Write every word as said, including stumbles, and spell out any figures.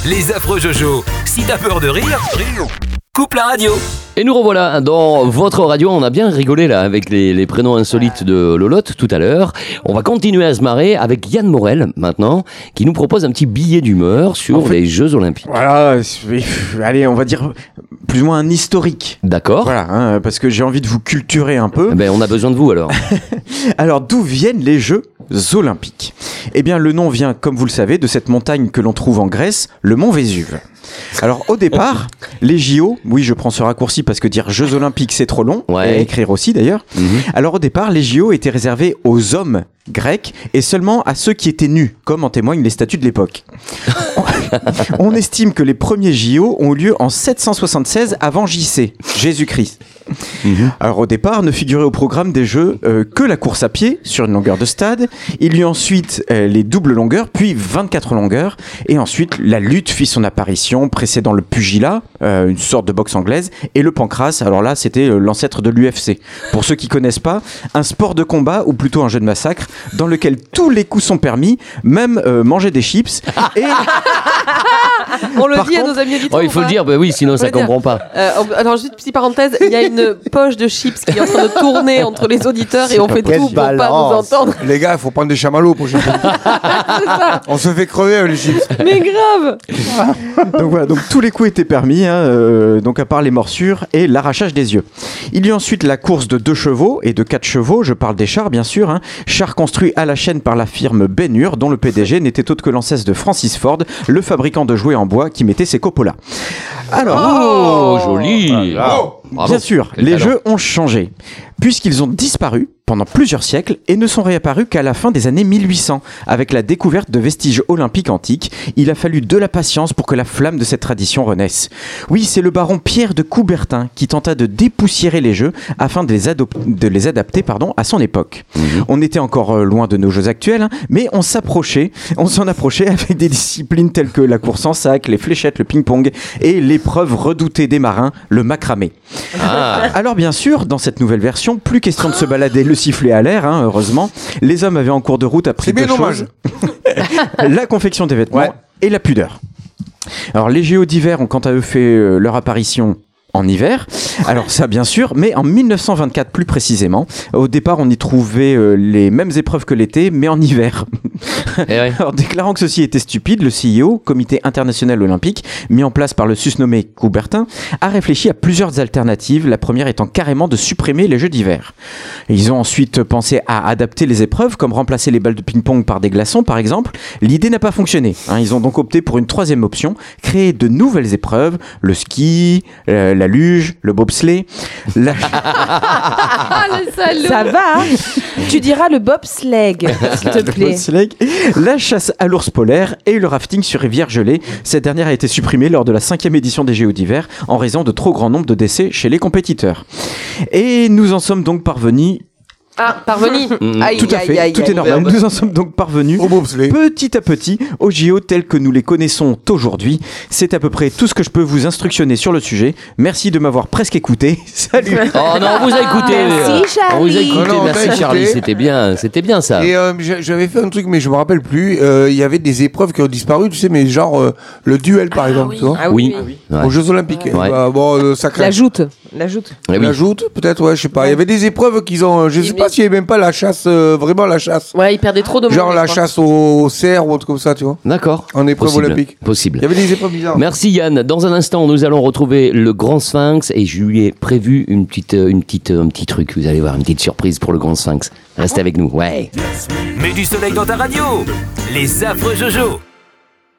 Les affreux Jojo. Si t'as peur de rire, coupe la radio. Et nous revoilà dans votre radio. On a bien rigolé là avec les, les prénoms insolites de Lolotte tout à l'heure. On va continuer à se marrer avec Yann Morel maintenant, qui nous propose un petit billet d'humeur sur en fait, les Jeux Olympiques. Voilà, allez, on va dire plus ou moins un historique. D'accord. Voilà, hein, parce que j'ai envie de vous culturer un peu. Ben, on a besoin de vous alors. Alors, d'où viennent les Jeux Olympiques ? Eh bien, le nom vient, comme vous le savez, de cette montagne que l'on trouve en Grèce, le mont Vésuve. Alors au départ, les J O, oui je prends ce raccourci parce que dire Jeux Olympiques c'est trop long, ouais. et écrire aussi d'ailleurs. Mm-hmm. Alors au départ, les J O étaient réservés aux hommes grecs et seulement à ceux qui étaient nus, comme en témoignent les statuts de l'époque. On estime que les premiers J O ont eu lieu en sept cent soixante-seize avant J C, Jésus-Christ. Mmh. Alors au départ, ne figurait au programme des Jeux euh, que la course à pied sur une longueur de stade. Il y eut ensuite euh, les doubles longueurs, puis vingt-quatre longueurs. Et ensuite, la lutte fit son apparition, précédant le pugilat, euh, une sorte de boxe anglaise, et le pancrace. Alors là, c'était euh, l'ancêtre de l'U F C. Pour ceux qui connaissent pas, un sport de combat, ou plutôt un jeu de massacre, dans lequel tous les coups sont permis, même euh, manger des chips. Et... On le Par dit contre... à nos amis auditeurs. Oh, il faut le dire, bah oui, sinon ça ne comprend pas. Euh, alors, juste une petite parenthèse, il y a une poche de chips qui est en train de tourner entre les auditeurs et on fait tout pour balance. Pas vous entendre. Les gars, il faut prendre des chamallows pour chips. On se fait crever avec les chips. Mais grave. Donc voilà, donc tous les coups étaient permis, hein, euh, donc à part les morsures et l'arrachage des yeux. Il y eut ensuite la course de deux chevaux et de quatre chevaux, je parle des chars bien sûr, hein, chars construits à la chaîne par la firme Ben Hur, dont le P D G n'était autre que l'ancêtre de Francis Ford, le fabricant de jouets en bois qui mettait ses copolas. Alors, oh, joli. Oh, bien sûr, les talent. Jeux ont changé, puisqu'ils ont disparu pendant plusieurs siècles et ne sont réapparus qu'à la fin des années mille huit cents, avec la découverte de vestiges olympiques antiques. Il a fallu de la patience pour que la flamme de cette tradition renaisse. Oui, c'est le baron Pierre de Coubertin qui tenta de dépoussiérer les Jeux afin de les, adop- de les adapter pardon, à son époque. Mmh. On était encore euh, loin de nos Jeux actuels, hein, mais on s'approchait, on s'en approchait avec des disciplines telles que la course en sac, les fléchettes, le ping-pong et l'épreuve redoutée des marins, le macramé. Ah. Alors bien sûr, dans cette nouvelle version, plus question de se balader le sifflet à l'air, hein, heureusement. Les hommes avaient en cours de route appris deux choses. La confection des vêtements ouais. et la pudeur. Alors les J O d'hiver ont quant à eux fait euh, leur apparition en hiver, alors ça bien sûr, mais en mille neuf cent vingt-quatre plus précisément. Au départ, on y trouvait euh, les mêmes épreuves que l'été, mais en hiver. Et ouais. Alors, déclarant que ceci était stupide, le C E O, Comité international olympique, mis en place par le susnommé Coubertin, a réfléchi à plusieurs alternatives, la première étant carrément de supprimer les Jeux d'hiver. Ils ont ensuite pensé à adapter les épreuves, comme remplacer les balles de ping-pong par des glaçons, par exemple. L'idée n'a pas fonctionné. Hein. Ils ont donc opté pour une troisième option, créer de nouvelles épreuves, le ski, euh, la luge, le bobsleigh. La... ah, le salaud. Ça va, hein. Tu diras le bobsleigh, s'il te plaît. Le bobsleigh, la chasse à l'ours polaire et le rafting sur rivière gelée. Cette dernière a été supprimée lors de la cinquième édition des J O d'hiver en raison de trop grand nombre de décès chez les compétiteurs. Et nous en sommes donc parvenus... Ah, parvenu. Mmh. Aïe, tout à fait, aïe, aïe, tout aïe, est normal. Aïe. Nous en sommes donc parvenus petit à petit aux J O tels que nous les connaissons aujourd'hui. C'est à peu près tout ce que je peux vous instructionner sur le sujet. Merci de m'avoir presque écouté. Salut. Oh non, on vous a écouté. Merci Charlie. On vous a écouté. Non, non, merci écouté. Charlie. C'était bien, c'était bien ça. Et euh, j'avais fait un truc, mais je me rappelle plus. Il euh, y avait des épreuves qui ont disparu, tu sais, mais genre euh, le duel par exemple, ah, oui. tu vois. Ah oui. Ah, oui. Ouais. Aux Jeux Olympiques. Ouais. Bah, bon, euh, ça craint. La joute. La joute. Eh oui. La joute, peut-être, ouais, je sais pas. Il y avait des épreuves qu'ils ont. Je sais pas s'il y avait même pas la chasse, euh, vraiment la chasse. Ouais, ils perdaient trop de monde. Genre la chasse au cerf ou autre comme ça, tu vois. D'accord. En épreuve Possible. olympique. Possible. Il y avait des épreuves bizarres. Merci Yann. Dans un instant, nous allons retrouver le Grand Sphinx et je lui ai prévu une petite, une petite, un petit truc. Vous allez voir, une petite surprise pour le Grand Sphinx. Restez avec nous. Ouais. Mets du soleil dans ta radio. Les affreux Jojo.